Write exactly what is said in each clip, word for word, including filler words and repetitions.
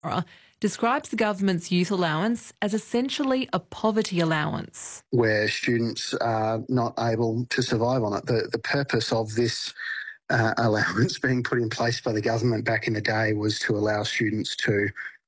describes the government's youth allowance as essentially a poverty allowance. Where students are not able to survive on it. The, the purpose of this uh, allowance being put in place by the government back in the day was to allow students to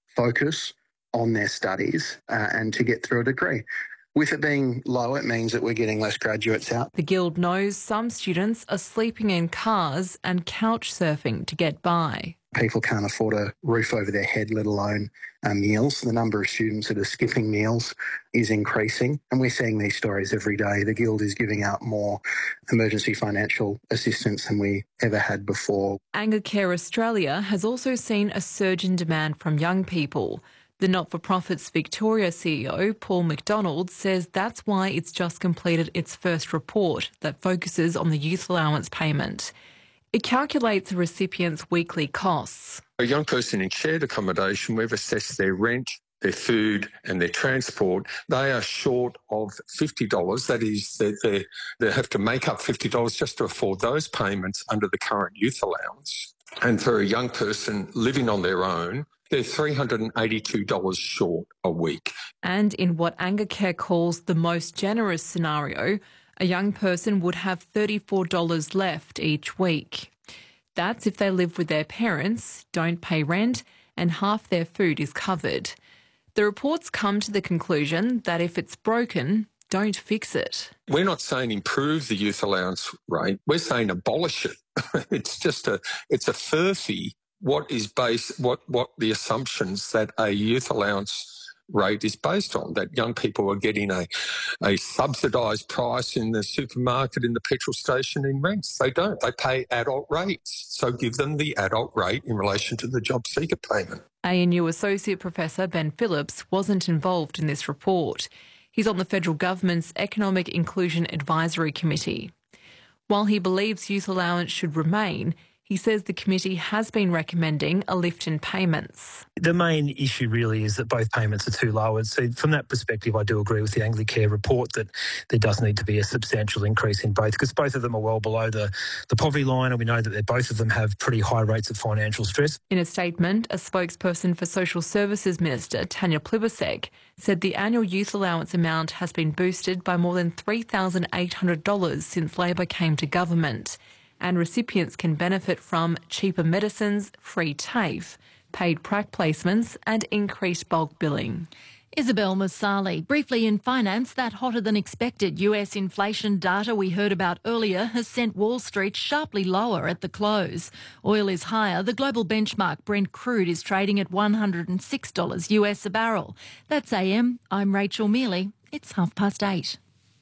focus on their studies uh, and to get through a degree. With it being low, it means that we're getting less graduates out. The Guild knows some students are sleeping in cars and couch surfing to get by. People can't afford a roof over their head, let alone uh, meals. The number of students that are skipping meals is increasing, and we're seeing these stories every day. The Guild is giving out more emergency financial assistance than we ever had before. Anglicare Australia has also seen a surge in demand from young people. The Not-for-Profits Victoria C E O, Paul McDonald, says that's why it's just completed its first report that focuses on the youth allowance payment. It calculates a recipient's weekly costs. A young person in shared accommodation, we've assessed their rent, their food and their transport. They are short of fifty dollars. That is, they, they, they have to make up fifty dollars just to afford those payments under the current youth allowance. And for a young person living on their own, they're three hundred eighty-two dollars short a week. And in what Anglicare calls the most generous scenario, a young person would have thirty-four dollars left each week. That's if they live with their parents, don't pay rent, and half their food is covered. The reports come to the conclusion that if it's broken, don't fix it. We're not saying improve the youth allowance rate. We're saying abolish it. It's just a, it's a furphy. What is based, what, what the assumptions that a youth allowance rate is based on, that young people are getting a, a subsidised price in the supermarket, in the petrol station, in rents. They don't. They pay adult rates. So give them the adult rate in relation to the job seeker payment. A N U Associate Professor Ben Phillips wasn't involved in this report. He's on the federal government's Economic Inclusion Advisory Committee. While he believes youth allowance should remain, he says the committee has been recommending a lift in payments. The main issue really is that both payments are too low. And so from that perspective, I do agree with the Anglicare report that there does need to be a substantial increase in both, because both of them are well below the, the poverty line, and we know that they, both of them have pretty high rates of financial stress. In a statement, a spokesperson for Social Services Minister Tanya Plibersek said the annual youth allowance amount has been boosted by more than three thousand eight hundred dollars since Labor came to government, and recipients can benefit from cheaper medicines, free TAFE, paid prac placements and increased bulk billing. Isabel Masali. Briefly in finance, that hotter than expected U S inflation data we heard about earlier has sent Wall Street sharply lower at the close. Oil is higher. The global benchmark Brent crude is trading at one hundred six dollars U S a barrel. That's A M. I'm Rachel Mealy. It's half past eight.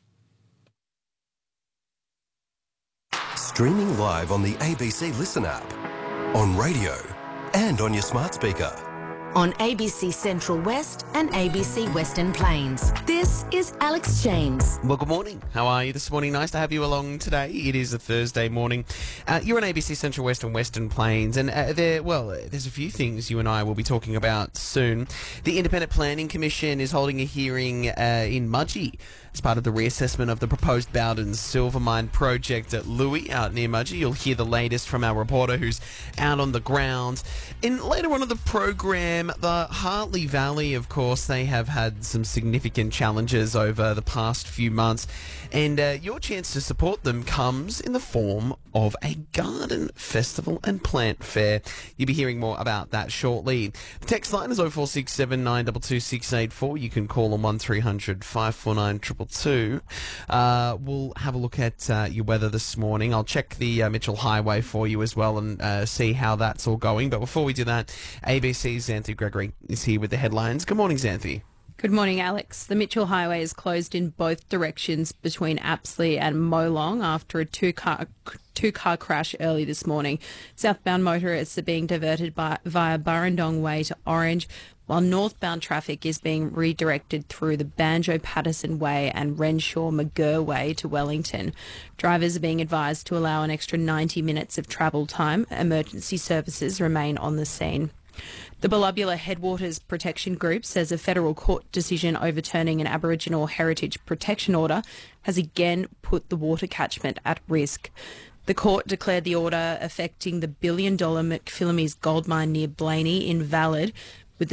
Streaming live on the A B C Listen app, on radio and on your smart speaker. On A B C Central West and A B C Western Plains. This is Alex James. Well, good morning. How are you this morning? Nice to have you along today. It is a Thursday morning. Uh, you're on A B C Central West and Western Plains, and uh, there, well, there's a few things you and I will be talking about soon. The Independent Planning Commission is holding a hearing uh, in Mudgee as part of the reassessment of the proposed Bowdens Silver Mine project at Louis out near Mudgee. You'll hear the latest from our reporter who's out on the ground. And later on in the program, the Hartley Valley, of course, they have had some significant challenges over the past few months. And uh, your chance to support them comes in the form of a garden festival and plant fair. You'll be hearing more about that shortly. The text line is oh four six seven, nine two two, six eight four. You can call on one three hundred, five four nine, two two two. Uh, we'll have a look at uh, your weather this morning. I'll check the uh, Mitchell Highway for you as well and uh, see how that's all going. But before we do that, A B C's Xanthi Gregory is here with the headlines. Good morning, Xanthi. Good morning, Alex. The Mitchell Highway is closed in both directions between Apsley and Molong after a two-car two-car crash early this morning. Southbound motorists are being diverted by, via Burrendong Way to Orange, while northbound traffic is being redirected through the Banjo-Patterson Way and Renshaw-McGurr Way to Wellington. Drivers are being advised to allow an extra ninety minutes of travel time. Emergency services remain on the scene. The Ballubula Headwaters Protection Group says a federal court decision overturning an Aboriginal heritage protection order has again put the water catchment at risk. The court declared the order affecting the billion-dollar McPhillamys gold mine near Blaney invalid